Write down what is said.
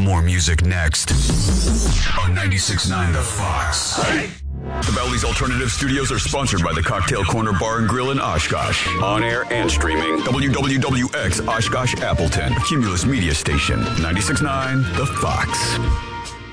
More music next on 96.9 The Fox. The Bally's Alternative Studios are sponsored by the Cocktail Corner Bar and Grill in Oshkosh. On air and streaming. WWWX Oshkosh Appleton. Cumulus Media Station. 96.9 The Fox.